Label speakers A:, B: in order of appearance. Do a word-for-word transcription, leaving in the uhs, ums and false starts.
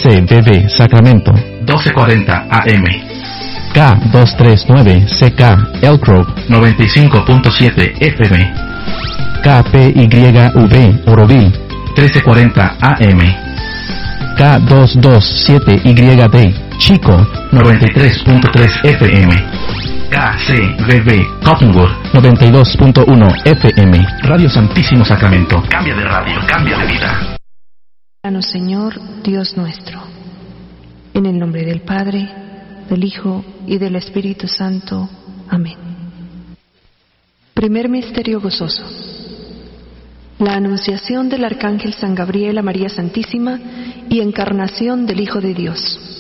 A: C V V Sacramento
B: doce cuarenta A M,
A: K doscientos treinta y nueve C K Elk Grove
B: noventa y cinco punto siete F M,
A: K P Y V Oroville
B: trece cuarenta A M,
A: K doscientos veintisiete Y D Chico
B: noventa y tres punto tres F M, K C V V Cottonwood
A: noventa y dos punto uno F M.
B: Radio Santísimo Sacramento. Cambia de radio, cambia de vida.
C: Danos, Señor, Dios nuestro, en el nombre del Padre, del Hijo y del Espíritu Santo. Amén. Primer misterio gozoso: la anunciación del Arcángel San Gabriel a María Santísima y encarnación del Hijo de Dios.